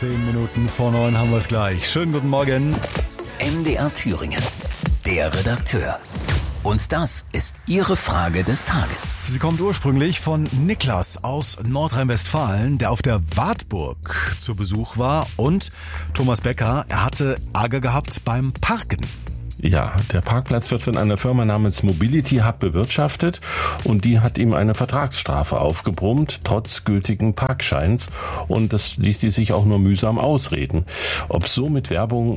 10 Minuten vor 9 haben wir es gleich. Schönen guten Morgen. MDR Thüringen, der Redakteur. Und das ist Ihre Frage des Tages. Sie kommt ursprünglich von Niklas aus Nordrhein-Westfalen, der auf der Wartburg zu Besuch war. Und Thomas Becker, er hatte Ärger gehabt beim Parken. Ja, der Parkplatz wird von einer Firma namens Mobility Hub bewirtschaftet und die hat ihm eine Vertragsstrafe aufgebrummt, trotz gültigen Parkscheins, und das ließ die sich auch nur mühsam ausreden. Ob damit Werbung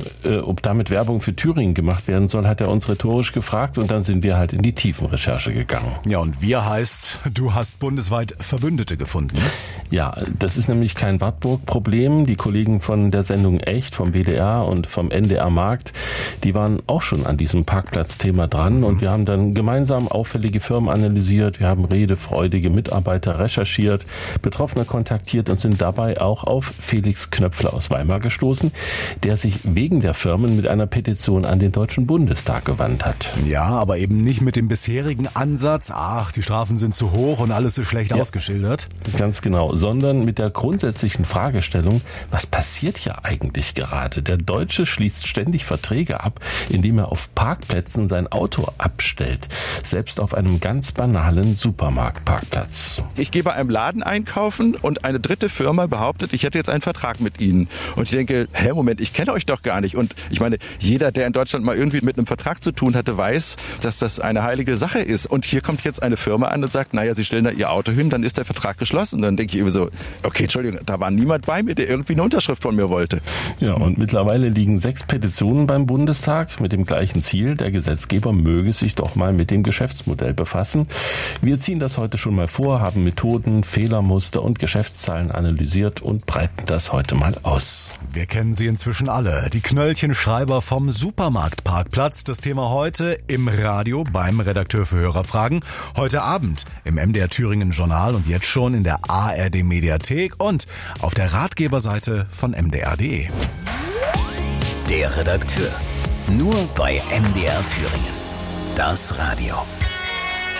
für Thüringen gemacht werden soll, hat er uns rhetorisch gefragt, und dann sind wir halt in die Tiefenrecherche gegangen. Ja, und wir heißt, du hast bundesweit Verbündete gefunden. Ja, das ist nämlich kein Wartburg-Problem. Die Kollegen von der Sendung Echt, vom WDR und vom NDR Markt, die waren auch schon an diesem Parkplatzthema dran, und wir haben dann gemeinsam auffällige Firmen analysiert, wir haben redefreudige Mitarbeiter recherchiert, Betroffene kontaktiert und sind dabei auch auf Felix Knöpfler aus Weimar gestoßen, der sich wegen der Firmen mit einer Petition an den Deutschen Bundestag gewandt hat. Ja, aber eben nicht mit dem bisherigen Ansatz, die Strafen sind zu hoch und alles ist schlecht ausgeschildert. Ganz genau, sondern mit der grundsätzlichen Fragestellung, was passiert hier eigentlich gerade? Der Deutsche schließt ständig Verträge ab, indem er auf Parkplätzen sein Auto abstellt, selbst auf einem ganz banalen Supermarktparkplatz. Ich gehe bei einem Laden einkaufen und eine dritte Firma behauptet, ich hätte jetzt einen Vertrag mit Ihnen. Und ich denke, Moment, ich kenne euch doch gar nicht. Und ich meine, jeder, der in Deutschland mal irgendwie mit einem Vertrag zu tun hatte, weiß, dass das eine heilige Sache ist. Und hier kommt jetzt eine Firma an und sagt, Sie stellen da Ihr Auto hin, dann ist der Vertrag geschlossen. Dann denke ich immer so, okay, Entschuldigung, da war niemand bei mir, der irgendwie eine Unterschrift von mir wollte. Ja, und mittlerweile liegen 6 Petitionen beim Bundestag mit dem gleichen Ziel, der Gesetzgeber möge sich doch mal mit dem Geschäftsmodell befassen. Wir ziehen das heute schon mal vor, haben Methoden, Fehlermuster und Geschäftszahlen analysiert und breiten das heute mal aus. Wir kennen sie inzwischen alle, die Knöllchenschreiber vom Supermarktparkplatz. Das Thema heute im Radio beim Redakteur für Hörerfragen. Heute Abend im MDR Thüringen Journal und jetzt schon in der ARD Mediathek und auf der Ratgeberseite von mdr.de. Der Redakteur. Nur bei MDR Thüringen. Das Radio.